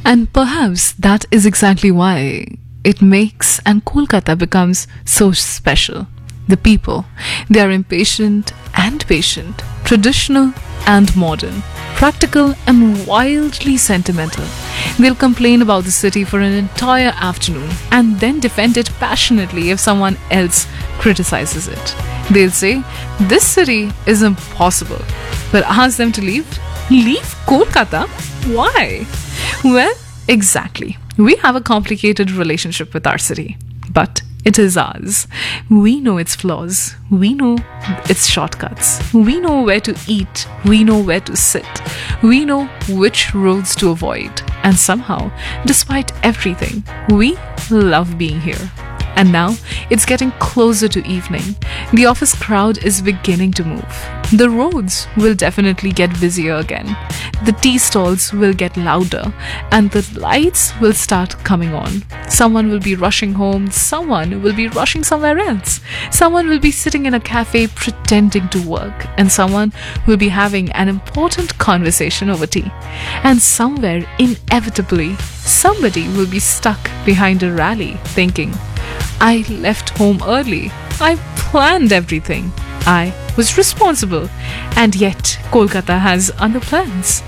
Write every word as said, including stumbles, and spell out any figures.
And perhaps that is exactly why it makes and Kolkata becomes so special. The people, they are impatient and patient, traditional and modern, practical and wildly sentimental. They'll complain about the city for an entire afternoon and then defend it passionately if someone else criticizes it. They'll say, this city is impossible. But ask them to leave. Leave Kolkata? Why? Well, exactly. We have a complicated relationship with our city. But it is ours. We know its flaws. We know its shortcuts. We know where to eat. We know where to sit. We know which roads to avoid. And somehow, despite everything, we love being here. And now, it's getting closer to evening. The office crowd is beginning to move. The roads will definitely get busier again. The tea stalls will get louder. And the lights will start coming on. Someone will be rushing home. Someone will be rushing somewhere else. Someone will be sitting in a cafe pretending to work. And someone will be having an important conversation over tea. And somewhere, inevitably, somebody will be stuck behind a rally thinking, I left home early. I planned everything. I was responsible. And yet, Kolkata has other plans.